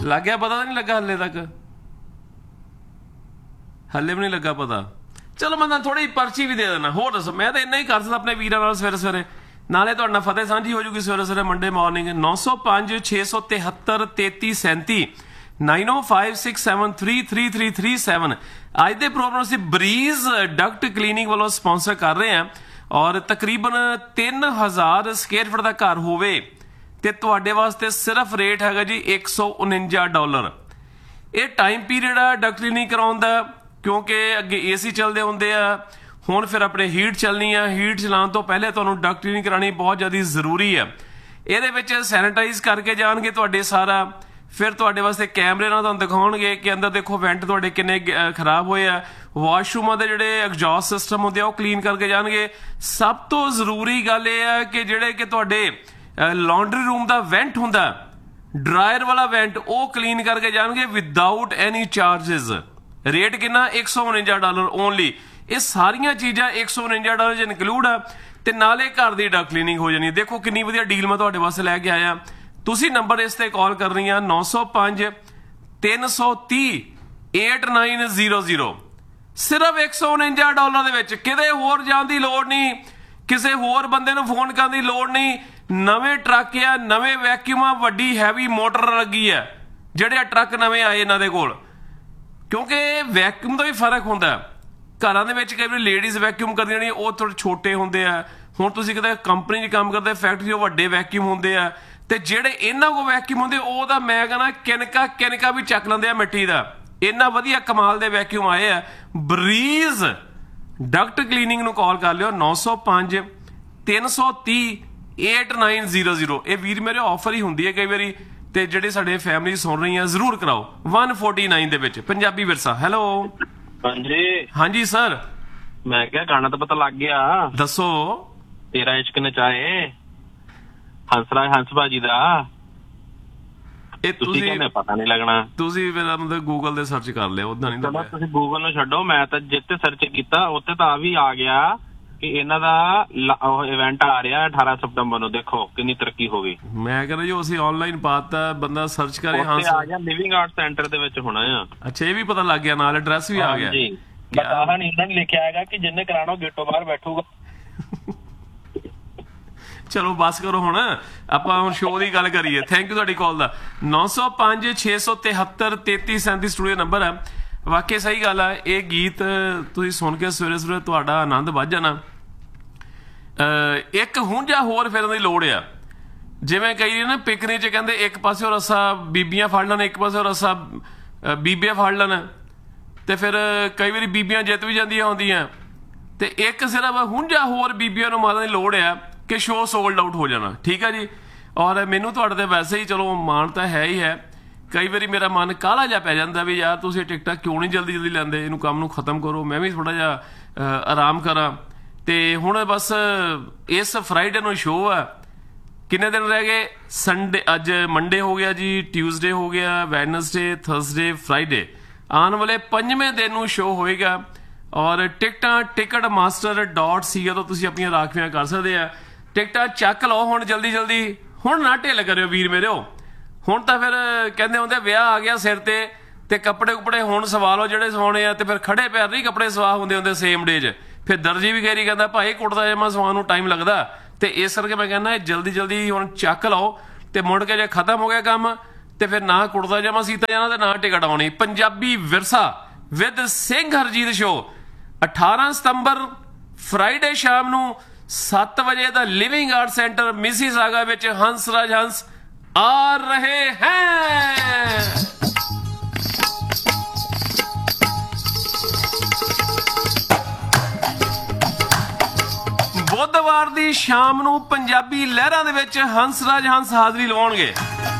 ਲੱਗ ਗਿਆ ਪਤਾ? ਨਹੀਂ ਲੱਗਾ ਹਲੇ ਤੱਕ? ਹਲੇ ਵੀ ਨਹੀਂ ਲੱਗਾ ਪਤਾ। ਚਲੋ ਮੈਂ ਤੁਹਾਨੂੰ ਥੋੜੀ ਪਰਚੀ ਵੀ ਦੇ ਦੇਣਾ। ਹੋਰ ਦੱਸੋ, ਮੈਂ ਤਾਂ ਇੰਨਾ ਹੀ ਕਰ ਸਕਦਾ ਆਪਣੇ ਵੀਰਾਂ ਨਾਲ ਸਵੇਰੇ ਸਵੇਰੇ, ਨਾਲੇ ਤੁਹਾਡੇ ਨਾਲ ਫਤਿਹ ਸਾਂਝੀ ਹੋ ਜੂਗੀ ਸਵੇਰੇ ਸਵੇਰੇ ਮੰਡੇ ਮਾਰਨਿੰਗ। 905 673 3337 9056733337। ਅੱਜ ਦੇ ਪ੍ਰੋਗਰਾਮ ਅਸੀਂ ਬਰੀਜ਼ ਡਕਟ ਕਲੀਨਿੰਗ ਵੱਲੋਂ ਸਪਾਂਸਰ ਕਰ ਰਹੇ ਹਾਂ, ਔਰ ਤਕਰੀਬਨ 3000 ਸਕੁਅਰ ਫੁੱਟ ਦਾ ਘਰ ਹੋਵੇ ਤੇ ਤੁਹਾਡੇ ਵਾਸਤੇ ਸਿਰਫ ਰੇਟ ਹੈਗਾ ਜੀ $149। ਇਹ ਟਾਈਮ ਪੀਰੀਅਡ ਆ ਡਕਟ ਕਲੀਨਿੰਗ ਕਰਾਉਣ ਦਾ, ਕਿਉਂਕਿ ਅੱਗੇ ਏਸੀ ਚੱਲਦੇ ਹੁੰਦੇ ਆ, ਹੁਣ ਫਿਰ ਆਪਣੇ ਹੀਟ ਚੱਲਣੀ ਆ। ਹੀਟ ਚਲਾਉਣ ਤੋਂ ਪਹਿਲੇ ਤੁਹਾਨੂੰ ਡਕਟ ਕਲੀਨਿੰਗ ਕਰਾਉਣੀ ਬਹੁਤ ਜ਼ਿਆਦਾ ਜ਼ਰੂਰੀ ਆ। ਇਹਦੇ ਵਿੱਚ ਸੈਨੀਟਾਈਜ਼ ਕਰਕੇ ਜਾਣਗੇ ਤੁਹਾਡੇ ਸਾਰਾ, ਫਿਰ ਤੁਹਾਡੇ ਵਾਸਤੇ ਕੈਮਰੇ ਨਾਲ ਤੁਹਾਨੂੰ ਦਿਖਾਉਣਗੇ ਕਿ ਅੰਦਰ ਦੇਖੋ ਵੈਂਟ ਤੁਹਾਡੇ ਕਿੰਨੇ ਖਰਾਬ ਹੋਏ ਆ। ਵਾਸ਼ਰੂਮਾਂ ਦੇ ਜਿਹੜੇ ਐਗਜ਼ੌਸਟ ਸਿਸਟਮ ਹੁੰਦੇ ਆ ਉਹ ਕਲੀਨ ਕਰਕੇ ਜਾਣਗੇ। ਸਭ ਤੋਂ ਜ਼ਰੂਰੀ ਗੱਲ ਇਹ ਆ ਕਿ ਜਿਹੜੇ ਕਿ ਤੁਹਾਡੇ ਲਾਂਡਰੀ ਰੂਮ ਦਾ ਵੈਂਟ ਹੁੰਦਾ, ਡਰਾਇਰ ਵਾਲਾ ਵੈਂਟ, ਉਹ ਕਲੀਨ ਕਰਕੇ ਜਾਣਗੇ ਵਿਦਆਊਟ ਐਨੀ ਚਾਰजेस। ਰੇਟ ਕਿੰਨਾ? $149 ਓਨਲੀ। ਇਹ ਸਾਰੀਆਂ ਚੀਜ਼ਾਂ $149 ਚ ਇਨਕਲੂਡ ਆ, ਤੇ ਨਾਲੇ ਘਰ ਦੀ ਡਕ ਕਲੀਨਿੰਗ ਹੋ ਜਾਣੀ। ਦੇਖੋ ਕਿੰਨੀ ਵਧੀਆ ਡੀਲ ਮੈਂ ਤੁਹਾਡੇ ਵਾਸਤੇ ਲੈ ਕੇ ਆਇਆ। ਤੁਸੀਂ ਨੰਬਰ ਇਸ ਤੇ ਕਾਲ ਕਰਨੀ ਆ 905 330 8900। ਸਿਰਫ $149 ਦੇ ਵਿੱਚ, ਕਿਤੇ ਹੋਰ ਜਾਣ ਦੀ ਲੋੜ ਨਹੀਂ, ਕਿਸੇ ਹੋਰ ਬੰਦੇ ਨੂੰ ਫੋਨ ਕਰਨ ਦੀ ਲੋੜ ਨਹੀਂ। ਨਵੇਂ ਟਰੱਕ ਆ, ਨਵੇਂ ਵੈਕਿਊਮ ਆ, ਵੱਡੀ ਹੈਵੀ ਮੋਟਰ ਲੱਗੀ ਆ, ਜਿਹੜੇ ਆ ਟਰੱਕ ਨਵੇਂ ਆਏ ਇਹਨਾਂ ਦੇ ਕੋਲ, ਕਿਉਂਕਿ ਵੈਕਿਊਮ ਦਾ ਵੀ ਫਰਕ ਹੁੰਦਾ। ਘਰਾਂ ਦੇ ਵਿੱਚ ਕਈ ਵਾਰੀ ਲੇਡੀਜ਼ ਵੈਕਿਊਮ ਕਰਦੀਆਂ ਨੇ, ਉਹ ਥੋੜੇ ਛੋਟੇ ਹੁੰਦੇ ਆ। ਹੁਣ ਤੁਸੀਂ ਕਿਤੇ ਕੰਪਨੀ 'ਚ ਕੰਮ ਕਰਦੇ, ਫੈਕਟਰੀ 'ਚ ਵੱਡੇ ਵੈਕਿਊਮ ਹੁੰਦੇ ਆ, ਤੇ ਜਿਹੜੇ ਇਹਨਾਂ ਕੋਲ ਵੈਕਿਊਮ ਹੁੰਦੇ ਉਹ ਤਾਂ ਮੈਂ ਕਹਿੰਦਾ ਕਿਨਕਾ ਵੀ ਚੱਕ ਲੈਂਦੇ ਆ ਮਿੱਟੀ ਦਾ। ਇੰਨਾ ਵਧੀਆ ਕਮਾਲ ਦੇ ਵੈਕਿਊਮ ਆਏ ਆ। ਬਰੀਜ਼ ਡਕਟ ਕਲੀਨਿੰਗ ਨੂੰ ਕਾਲ ਕਰ ਲਿਓ 905 330 8900। ਇਹ ਵੀਰ ਮੇਰੇ ਆਫਰ ਹੀ ਹੁੰਦੀ ਹੈ ਕਈ ਵਾਰੀ, ਤੇ ਜਿਹੜੇ ਸਾਡੇ ਫੈਮਿਲੀ ਸੁਣ ਰਹੀਆਂ ਜ਼ਰੂਰ ਕਰਾਓ। 149 ਦੇ ਵਿੱਚ ਪੰਜਾਬੀ ਵਿਰਸਾ। ਹੈਲੋ ਹਾਂਜੀ ਹਾਂਜੀ ਸਰ। ਮੈਂ ਕਿਹਾ ਗਾਣਾ ਤਾਂ ਪਤਾ ਲੱਗ ਗਿਆ। ਦੱਸੋ। ਤੇਰਾ ਇਸ਼ਕ ਨਚਾਏ, ਹੰਸਰਾਜ ਹੰਸ ਬਾਜੀ ਦਾ। ਇਹ ਤੁਸੀਂ ਕਹਿੰਦੇ ਪਤਾ ਨਹੀਂ ਲੱਗਣਾ। ਤੁਸੀਂ ਮੇਰਾ ਮਤਲਬ ਗੂਗਲ ਤੇ ਸਰਚ ਕਰ ਲਿਆ, ਉਦਾਂ ਨਹੀਂ। ਤੁਸੀਂ ਗੂਗਲ ਨੂੰ ਛੱਡੋ, ਮੈਂ ਤਾਂ ਜਿੱਤੇ ਸਰਚ ਕੀਤਾ ਉੱਥੇ ਤਾਂ ਆ ਵੀ ਆ ਗਿਆ ਕਿ ਇਹਨਾਂ ਦਾ ਇਵੈਂਟ ਆ ਰਿਹਾ 18 ਸਤੰਬਰ ਨੂੰ। ਦੇਖੋ ਕਿੰਨੀ ਤਰੱਕੀ ਹੋ ਗਈ। ਮੈਂ ਕਹਿੰਦਾ ਜੀ ਅਸੀਂ ਆਨਲਾਈਨ ਪਾਤਾ, ਬੰਦਾ ਸਰਚ ਕਰੇ ਹਾਂ ਆ ਗਿਆ। ਲਿਵਿੰਗ ਆਰਟ ਸੈਂਟਰ ਦੇ ਵਿੱਚ ਹੋਣਾ ਆ। ਅੱਛਾ, ਇਹ ਵੀ ਪਤਾ ਲੱਗ ਗਿਆ, ਨਾਲ ਐਡਰੈਸ ਵੀ ਆ ਗਿਆ। ਜੀ ਬਤਾ ਨਹੀਂ ਇਹਨਾਂ ਨੇ ਲਿਖਿਆ ਹੈਗਾ ਕਿ ਜਿੰਨੇ ਕਰਾਣਾ ਗੇਟੋਂ ਬਾਹਰ ਬੈਠੂਗਾ। ਚਲੋ ਬਸ ਕਰੋ, ਹੁਣ ਆਪਾਂ ਹੁਣ ਸ਼ੋਅ ਦੀ ਗੱਲ ਕਰੀਏ। ਥੈਂਕ ਯੂ ਤੁਹਾਡੀ ਕਾਲ ਦਾ। 905 673 3337 ਸਟੂਡੀਓ ਨੰਬਰ ਹੈ। ਵਾਕਈ ਸਹੀ ਗੱਲ ਆ। ਇਹ ਗੀਤ ਤੁਸੀਂ ਸੁਣ ਕੇ ਸਵੇਰੇ ਸਵੇਰੇ ਤੁਹਾਡਾ ਆਨੰਦ ਵੱਧ ਜਾਣਾ। ਇੱਕ ਹੁੰਜਾ ਹੋਰ ਫਿਰਨ ਦੀ ਲੋੜ ਆ। ਜਿਵੇਂ ਕਈ ਨਾ ਪਿਕਨਿਕ 'ਚ ਕਹਿੰਦੇ ਇੱਕ ਪਾਸੇ ਰੱਸਾ ਬੀਬੀਆਂ ਫੜ ਲੈਣ, ਇੱਕ ਪਾਸੇ ਰੱਸਾ ਬੀਬੀਆਂ ਫੜ ਲੈਣ, ਤੇ ਫਿਰ ਕਈ ਵਾਰੀ ਬੀਬੀਆਂ ਜਿੱਤ ਵੀ ਜਾਂਦੀਆਂ ਹੁੰਦੀਆਂ, ਤੇ ਇੱਕ ਸਿਰਫ ਹੁੰਜਾ ਹੋਰ ਬੀਬੀਆਂ ਨੂੰ ਮਾਰਨ ਦੀ ਲੋੜ ਆ ਕਿ ਸ਼ੋਅ ਸੋਲਡ ਆਊਟ ਹੋ ਜਾਣਾ। ਠੀਕ ਹੈ ਜੀ। ਔਰ ਮੈਨੂੰ ਤੁਹਾਡੇ ਤੇ ਵੈਸੇ ਹੀ ਚਲੋ ਮਾਣ ਤਾਂ ਹੈ ਹੀ ਹੈ। ਕਈ ਵਾਰੀ ਮੇਰਾ ਮਨ ਕਾਹਲਾ ਜਿਹਾ ਪੈ ਜਾਂਦਾ ਵੀ ਯਾਰ ਤੁਸੀਂ ਟਿਕਟਾਂ ਕਿਉਂ ਨਹੀਂ ਜਲਦੀ ਜਲਦੀ ਲੈਂਦੇ, ਇਹਨੂੰ ਕੰਮ ਨੂੰ ਖਤਮ ਕਰੋ, ਮੈਂ ਵੀ ਥੋੜਾ ਜਿਹਾ ਆਰਾਮ ਕਰਾਂ। ਤੇ ਹੁਣ ਬਸ ਇਸ ਫਰਾਈਡੇ ਨੂੰ ਸ਼ੋਅ ਆ। ਕਿੰਨੇ ਦਿਨ ਰਹਿ ਗਏ? ਸੰਡੇ, ਅੱਜ ਮੰਡੇ ਹੋ ਗਿਆ ਜੀ, ਟਿਊਜ਼ਡੇ ਹੋ ਗਿਆ, ਵੈਡਨਸਡੇ, ਥਰਸਡੇ, ਫਰਾਈਡੇ। ਆਉਣ ਵਾਲੇ 5ਵੇਂ ਦਿਨ ਨੂੰ ਸ਼ੋਅ ਹੋਏਗਾ। ਔਰ ਟਿਕਟਾਂ ticketmaster.ca ਤੋਂ ਤੁਸੀਂ ਆਪਣੀਆਂ ਰਾਖਵੀਆਂ ਕਰ ਸਕਦੇ ਆ। ਟਿਕਟਾਂ ਚੱਕ ਲਓ ਹੁਣ ਜਲਦੀ ਜਲਦੀ। ਹੁਣ ਨਾ ਢਿੱਲ ਕਰਿਓ ਵੀਰ ਮੇਰਿਓ। ਹੁਣ ਤਾਂ ਫਿਰ ਕਹਿੰਦੇ ਹੁੰਦੇ ਵਿਆਹ ਆ ਗਿਆ ਸਿਰ ਤੇ ਕੱਪੜੇ ਕੁਪੜੇ ਹੁਣ ਸਵਾ ਲਓ ਜਿਹੜੇ ਸਵਾਉਣੇ ਆ, ਤੇ ਫਿਰ ਖੜੇ ਪੈਰ ਨਹੀਂ ਕੱਪੜੇ ਸਵਾ ਹੁੰਦੇ ਸੇਮ ਡੇ 'ਚ। ਫਿਰ ਦਰਜੀ ਵੀ ਕਹਿਰੀ ਕਹਿੰਦਾ ਭਾਈ ਕੁੜਤਾ ਜਮਾ ਸਵਾਉਣ ਨੂੰ ਟਾਈਮ ਲੱਗਦਾ। ਤੇ ਇਸ ਕਰਕੇ ਮੈਂ ਕਹਿੰਦਾ ਜਲਦੀ ਜਲਦੀ ਹੁਣ ਚੱਕ ਲਓ, ਤੇ ਮੁੜ ਕੇ ਜੇ ਖਤਮ ਹੋ ਗਿਆ ਕੰਮ ਤੇ ਫਿਰ ਨਾ ਕੁੜਤਾ ਜਮਾ ਸੀਤਾ ਜਾਣਾ ਤੇ ਨਾ ਟਿਕਟ ਆਉਣੀ। ਪੰਜਾਬੀ ਵਿਰਸਾ with Singh Harjeet show 18 September Friday ਸ਼ਾਮ ਨੂੰ 7 ਵਜੇ ਦਾ ਲਿਵਿੰਗ ਆਰਟ ਸੈਂਟਰ ਮਿਸੀਸਾਗਾ ਵਿੱਚ ਹੰਸਰਾਜ ਹੰਸ ਆ ਰਹੇ ਹੈ। ਬੁੱਧਵਾਰ ਦੀ ਸ਼ਾਮ ਨੂੰ ਪੰਜਾਬੀ ਲਹਿਰਾਂ ਦੇ ਵਿੱਚ ਹੰਸਰਾਜ ਹੰਸ ਹਾਜ਼ਰੀ ਲਵਾਉਣਗੇ।